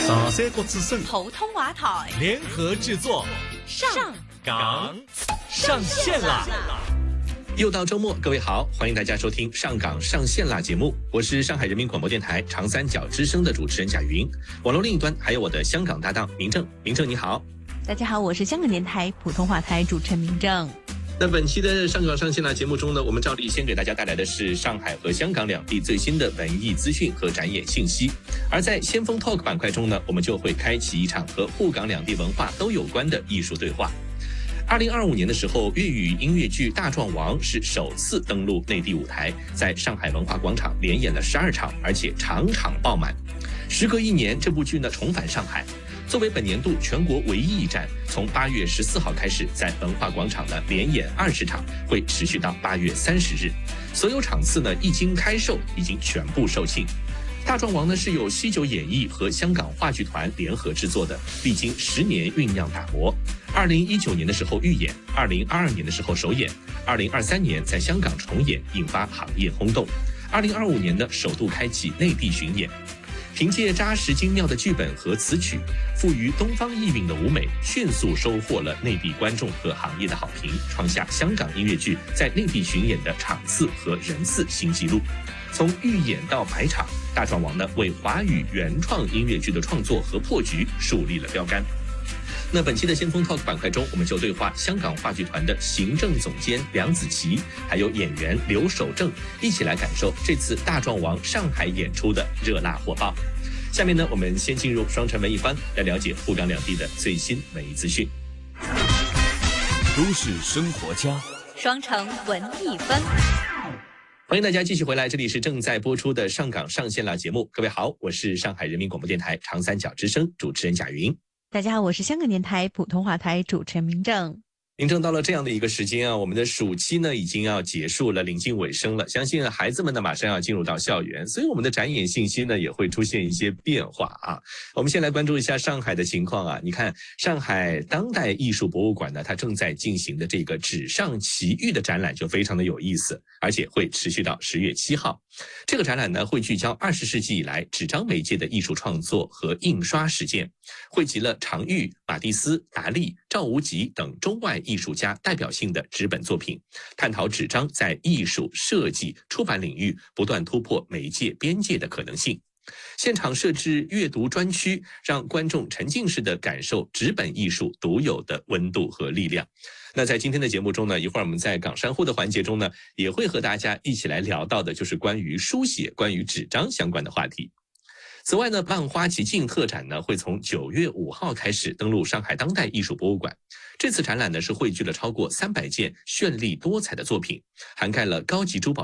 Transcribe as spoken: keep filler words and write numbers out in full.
上山国之声、 普通话台联合制作， 上港上线啦！ 又到周末，各位好，欢迎大家收听上港上线啦节目，我是上海人民广播电台长三角之声的主持人贾云，网络另一端还有我的香港搭档明正，明正你好。 大家好，我是香港电台普通话台主持人明正。 那本期的上港上线啦节目中呢，我们照例先给大家带来的是上海和香港两地最新的文艺资讯和展演信息，而在先锋 Talk 板块中呢，我们就会开启一场和沪港两地文化都有关的艺术对话。二零二五年的时候，粤语音乐剧《大壮王》是首次登陆内地舞台，在上海文化广场连演了十二场，而且场场爆满。时隔一年，这部剧呢重返上海，作为本年度全国唯一一站，从八月十四号开始，在文化广场呢连演二十场，会持续到八月三十日。所有场次呢一经开售，已经全部售罄。大壮王呢是由西九演艺和香港话剧团联合制作的，历经十年酝酿打磨。二零一九年的时候预演，二零二二年的时候首演，二零二三年在香港重演，引发行业轰动。二零二五年呢首度开启内地巡演。凭借扎实精妙的剧本和词曲，富于东方意蕴的舞美，迅速收获了内地观众和行业的好评，创下香港音乐剧在内地巡演的场次和人次新纪录。从预演到百场，大壮王呢为华语原创音乐剧的创作和破局树立了标杆。那本期的先锋 Talk 板块中，我们就对话香港话剧团的行政总监梁子琪，还有演员刘守正，一起来感受这次大壮王上海演出的热辣火爆。下面呢，我们先进入双城文艺番，来了解沪港两地的最新文艺资讯。 都市生活家， 双城文艺番。 欢迎大家继续回来，这里是正在播出的上港上线啦节目。各位好，我是上海人民广播电台长三角之声主持人贾云。 大家好，我是香港电台普通话台主持人明正。 明正到了这样的一个时间啊，我们的暑期呢已经要结束了，临近尾声了。相信孩子们呢马上要进入到校园，所以我们的展演信息呢也会出现一些变化啊。我们先来关注一下上海的情况啊。你看，上海当代艺术博物馆呢，它正在进行的这个纸上奇遇的展览就非常的有意思，而且会持续到十月七号。这个展览呢会聚焦二十世纪以来纸张媒介的艺术创作和印刷实践，汇集了常玉、马蒂斯、达利、赵无极等中外艺术家代表性的纸本作品，探讨纸张在艺术、设计、出版领域不断突破媒介边界的可能性。现场设置阅读专区，让观众沉浸式的感受纸本艺术独有的温度和力量。那在今天的节目中呢，一会儿我们在港商户的环节中呢，也会和大家一起来聊到的就是关于书写、关于纸张相关的话题。此外呢，万花齐竞特展呢会从九月五号开始登陆上海当代艺术博物馆。这次展览呢是汇聚了超过三百件绚丽多彩的作品，涵盖了高级珠宝